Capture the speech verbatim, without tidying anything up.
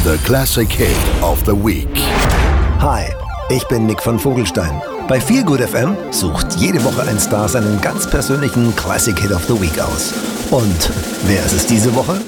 The Classic Hit of the Week. Hi, ich bin Nick von Vogelstein. Bei Feelgood F M sucht jede Woche ein Star seinen ganz persönlichen Classic Hit of the Week aus. Und wer ist es diese Woche?